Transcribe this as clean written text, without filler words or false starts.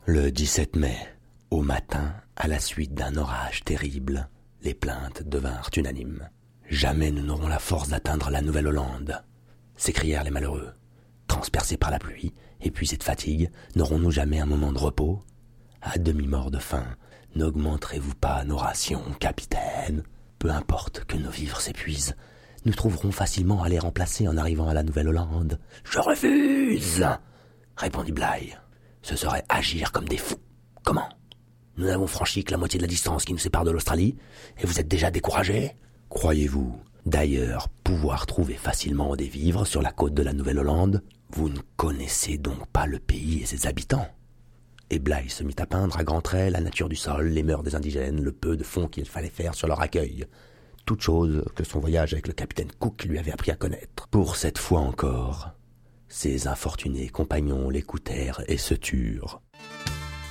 Le 17 mai, au matin, à la suite d'un orage terrible, les plaintes devinrent unanimes. « Jamais nous n'aurons la force d'atteindre la Nouvelle-Hollande !» s'écrièrent les malheureux. Transpercés par la pluie, épuisés de fatigue, n'aurons-nous jamais un moment de repos ? À demi-mort de faim, n'augmenterez-vous pas nos rations, capitaine ? Peu importe que nos vivres s'épuisent, nous trouverons facilement à les remplacer en arrivant à la Nouvelle-Hollande. « Je refuse !» répondit Bligh. « Ce serait agir comme des fous. Comment ? Nous n'avons franchi que la moitié de la distance qui nous sépare de l'Australie, et vous êtes déjà découragés ? Croyez-vous, d'ailleurs, pouvoir trouver facilement des vivres sur la côte de la Nouvelle-Hollande ? Vous ne connaissez donc pas le pays et ses habitants. » Et Bligh se mit à peindre à grands traits la nature du sol, les mœurs des indigènes, le peu de fonds qu'il fallait faire sur leur accueil. Toutes choses que son voyage avec le capitaine Cook lui avait appris à connaître. Pour cette fois encore, ses infortunés compagnons l'écoutèrent et se turent.